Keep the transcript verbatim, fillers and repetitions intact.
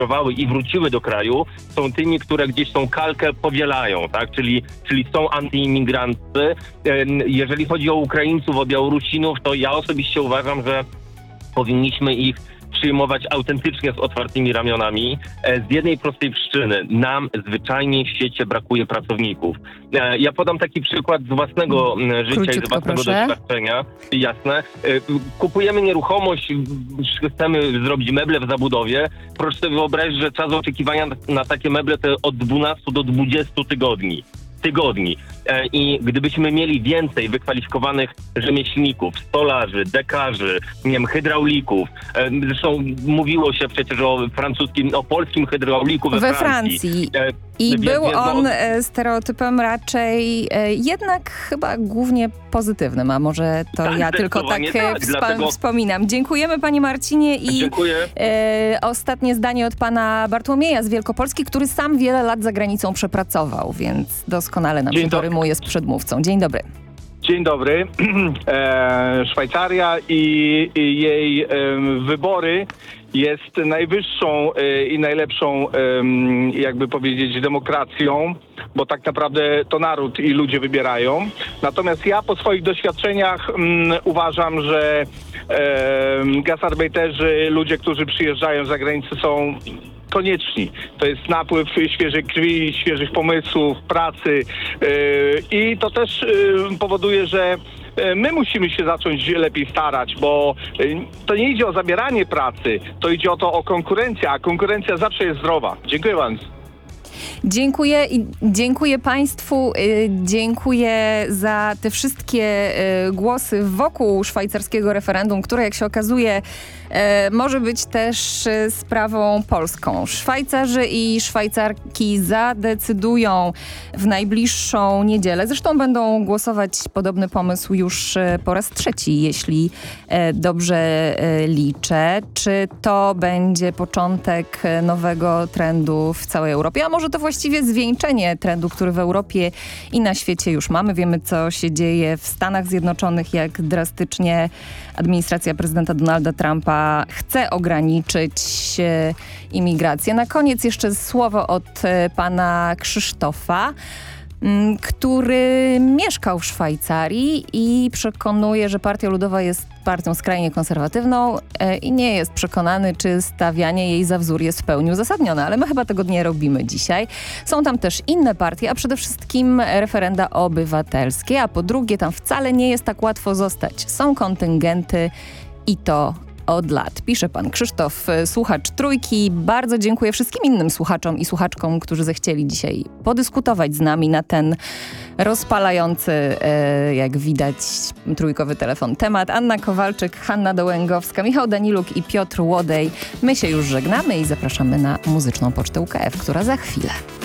wyemigrowały i wróciły do kraju, są tymi, które gdzieś tą kalkę powielają, tak? Czyli, czyli są antyimigranty. Jeżeli chodzi o Ukraińców, o Białorusinów, to ja osobiście uważam, że powinniśmy ich przyjmować autentycznie z otwartymi ramionami. Z jednej prostej przyczyny. Nam zwyczajnie w świecie brakuje pracowników. Ja podam taki przykład z własnego życia Króciutko, i z własnego proszę. doświadczenia. Jasne. Kupujemy nieruchomość, chcemy zrobić meble w zabudowie. Proszę sobie wyobrazić, że czas oczekiwania na takie meble to od dwunastu do dwudziestu tygodni. tygodni. I gdybyśmy mieli więcej wykwalifikowanych rzemieślników, stolarzy, dekarzy, nie wiem, hydraulików, zresztą mówiło się przecież o francuskim, o polskim hydrauliku we, we Francji. Francji. E, I wie- był wie- no- on e, stereotypem raczej e, jednak chyba głównie pozytywnym, a może to Tak, ja tylko tak, zdecydowanie e, tak, wspa- dlatego- wspominam. Dziękujemy panie Marcinie i Dziękuję. e, ostatnie zdanie od pana Bartłomieja z Wielkopolski, który sam wiele lat za granicą przepracował, więc doskonale nam Dzień się to dobry. rymuje z przedmówcą. Dzień dobry. Dzień dobry. E, Szwajcaria i, i jej em, wybory jest najwyższą e, i najlepszą, em, jakby powiedzieć, demokracją, bo tak naprawdę to naród i ludzie wybierają. Natomiast ja po swoich doświadczeniach mm, uważam, że em, gasarbejterzy, ludzie, którzy przyjeżdżają za granicę, są konieczni. To jest napływ świeżej krwi, świeżych pomysłów, pracy yy, i to też yy, powoduje, że yy, my musimy się zacząć lepiej starać, bo yy, to nie idzie o zabieranie pracy, to idzie o to o konkurencję, a konkurencja zawsze jest zdrowa. Dziękuję bardzo. Dziękuję i dziękuję państwu, y, dziękuję za te wszystkie y, głosy wokół szwajcarskiego referendum, które jak się okazuje y, może być też y, sprawą polską. Szwajcarzy i Szwajcarki zadecydują w najbliższą niedzielę. Zresztą będą głosować podobny pomysł już y, po raz trzeci, jeśli y, dobrze y, liczę. Czy to będzie początek y, nowego trendu w całej Europie? A może to właściwie zwieńczenie trendu, który w Europie i na świecie już mamy. Wiemy, co się dzieje w Stanach Zjednoczonych, jak drastycznie administracja prezydenta Donalda Trumpa chce ograniczyć e, imigrację. Na koniec jeszcze słowo od e, pana Krzysztofa, m, który mieszkał w Szwajcarii i przekonuje, że Partia Ludowa jest partią skrajnie konserwatywną e, i nie jest przekonany, czy stawianie jej za wzór jest w pełni uzasadnione, ale my chyba tego nie robimy dzisiaj. Są tam też inne partie, a przede wszystkim referenda obywatelskie, a po drugie tam wcale nie jest tak łatwo zostać. Są kontyngenty i to od lat. Pisze pan Krzysztof, słuchacz Trójki. Bardzo dziękuję wszystkim innym słuchaczom i słuchaczkom, którzy zechcieli dzisiaj podyskutować z nami na ten rozpalający, e, jak widać, trójkowy telefon temat. Anna Kowalczyk, Hanna Dołęgowska, Michał Daniluk i Piotr Łodej. My się już żegnamy i zapraszamy na muzyczną pocztę U K F, która za chwilę.